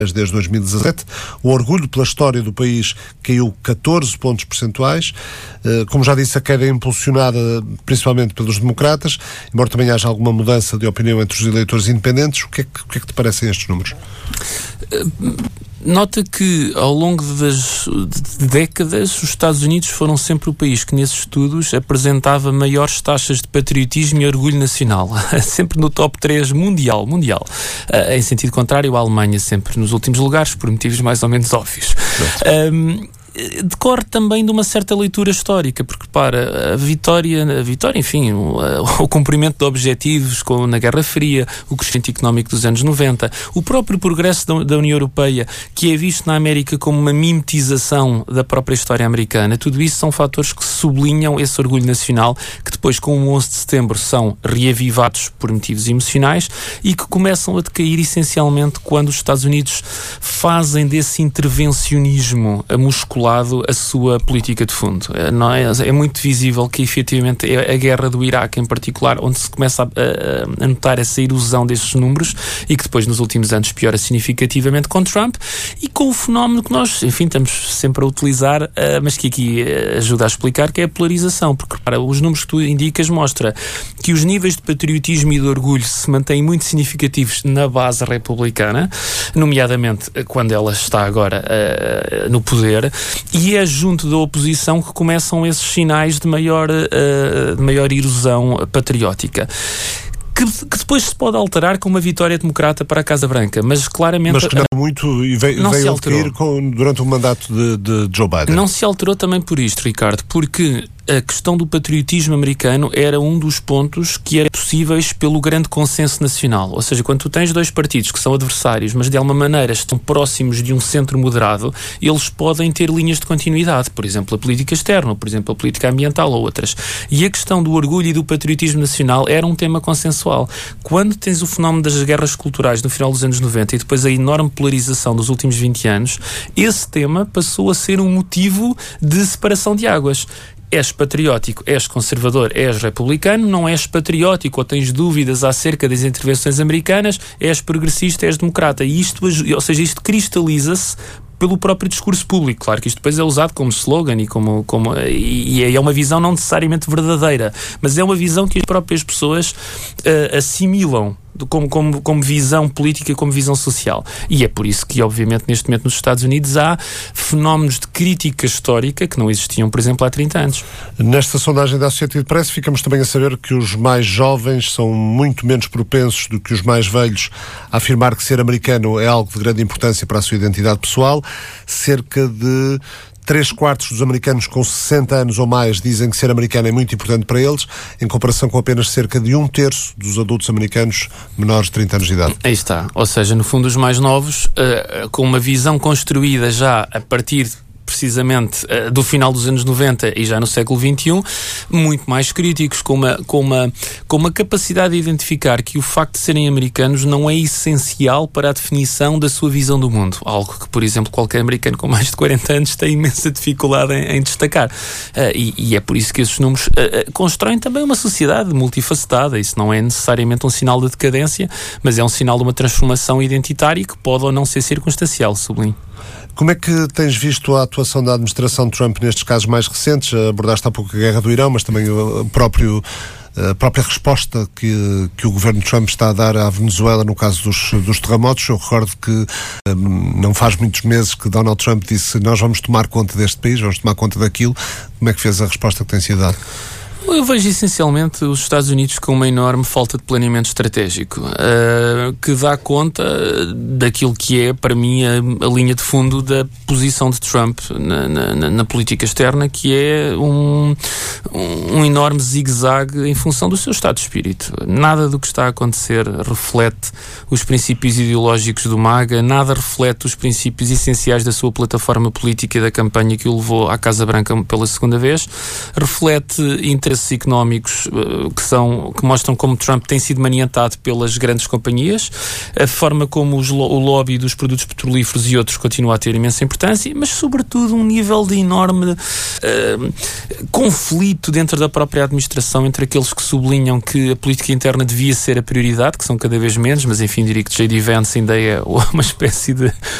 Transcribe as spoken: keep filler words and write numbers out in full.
desde dois mil e dezassete. O orgulho pela história do país caiu catorze pontos percentuais. Como já disse, a queda é impulsionada principalmente pelos democratas, embora também haja alguma mudança de opinião entre os eleitores independentes. O que é que, o que, é que te parecem estes números? Nota que ao longo das de décadas os Estados Unidos foram sempre o país que nesses estudos apresentava maiores taxas de patriotismo e orgulho nacional, sempre no top três mundial, mundial. Uh, em sentido contrário, a Alemanha sempre nos últimos lugares, por motivos mais ou menos óbvios. Um, decorre também de uma certa leitura histórica, porque repara, a vitória, a vitória enfim, o, o cumprimento de objetivos com, na Guerra Fria, o crescimento económico dos anos noventa, o próprio progresso da, da União Europeia, que é visto na América como uma mimetização da própria história americana, tudo isso são fatores que sublinham esse orgulho nacional, que depois com o onze de setembro são reavivados por motivos emocionais e que começam a decair essencialmente quando os Estados Unidos fazem desse intervencionismo a muscular a sua política de fundo. Não é? É muito visível que efetivamente é a guerra do Iraque em particular onde se começa a, a, a notar essa erosão desses números e que depois nos últimos anos piora significativamente com Trump e com o fenómeno que nós, enfim, estamos sempre a utilizar, uh, mas que aqui uh, ajuda a explicar, que é a polarização, porque para os números que tu indicas mostra que os níveis de patriotismo e de orgulho se mantêm muito significativos na base republicana, nomeadamente quando ela está agora uh, no poder. E é junto da oposição que começam esses sinais de maior, uh, de maior erosão patriótica. Que, que depois se pode alterar com uma vitória democrata para a Casa Branca, mas claramente... Mas que não muito e veio, veio a cair com, durante o mandato de, de Joe Biden. Não se alterou também por isto, Ricardo, porque a questão do patriotismo americano era um dos pontos que eram possíveis pelo grande consenso nacional. Ou seja, quando tu tens dois partidos que são adversários, mas de alguma maneira estão próximos de um centro moderado, eles podem ter linhas de continuidade. Por exemplo, a política externa, por exemplo, a política ambiental ou outras. E a questão do orgulho e do patriotismo nacional era um tema consensual. Quando tens o fenómeno das guerras culturais no final dos anos noventa e depois a enorme polarização dos últimos vinte anos, esse tema passou a ser um motivo de separação de águas. És patriótico, és conservador, és republicano, não és patriótico ou tens dúvidas acerca das intervenções americanas, és progressista, és democrata. E isto, ou seja, isto cristaliza-se pelo próprio discurso público. Claro que isto depois é usado como slogan e, como, como, e, e é uma visão não necessariamente verdadeira, mas é uma visão que as próprias pessoas uh, assimilam Como, como, como visão política, como visão social. E é por isso que, obviamente, neste momento nos Estados Unidos há fenómenos de crítica histórica que não existiam, por exemplo, há trinta anos. Nesta sondagem da Associated Press ficamos também a saber que os mais jovens são muito menos propensos do que os mais velhos a afirmar que ser americano é algo de grande importância para a sua identidade pessoal. Cerca de Três quartos dos americanos com sessenta anos ou mais dizem que ser americano é muito importante para eles, em comparação com apenas cerca de um terço dos adultos americanos menores de trinta anos de idade. Aí está. Ou seja, no fundo, os mais novos, uh, com uma visão construída já a partir de precisamente uh, do final dos anos noventa e já no século vinte e um, muito mais críticos, com uma, com, uma, com uma capacidade de identificar que o facto de serem americanos não é essencial para a definição da sua visão do mundo. Algo que, por exemplo, qualquer americano com mais de quarenta anos tem imensa dificuldade em, em destacar. Uh, e, e é por isso que esses números uh, uh, constroem também uma sociedade multifacetada. Isso não é necessariamente um sinal de decadência, mas é um sinal de uma transformação identitária que pode ou não ser circunstancial, sublinho. Como é que tens visto a atuação da administração de Trump nestes casos mais recentes? Abordaste há pouco a guerra do Irão, mas também o próprio, a própria resposta que, que o governo de Trump está a dar à Venezuela no caso dos, dos terremotos. Eu recordo que um, não faz muitos meses que Donald Trump disse: nós vamos tomar conta deste país, vamos tomar conta daquilo. Como é que fez a resposta que tem sido dada? Eu vejo essencialmente os Estados Unidos com uma enorme falta de planeamento estratégico, uh, que dá conta daquilo que é, para mim, a, a linha de fundo da posição de Trump na, na, na política externa, que é um, um, um enorme zigue-zague em função do seu estado de espírito. Nada do que está a acontecer reflete os princípios ideológicos do MAGA, nada reflete os princípios essenciais da sua plataforma política e da campanha que o levou à Casa Branca pela segunda vez, reflete interesses interesses económicos uh, que, são, que mostram como Trump tem sido maniatado pelas grandes companhias, a forma como os, o lobby dos produtos petrolíferos e outros continua a ter imensa importância, mas sobretudo um nível de enorme uh, conflito dentro da própria administração entre aqueles que sublinham que a política interna devia ser a prioridade, que são cada vez menos, mas enfim, diria que J D Vance ainda é uma espécie de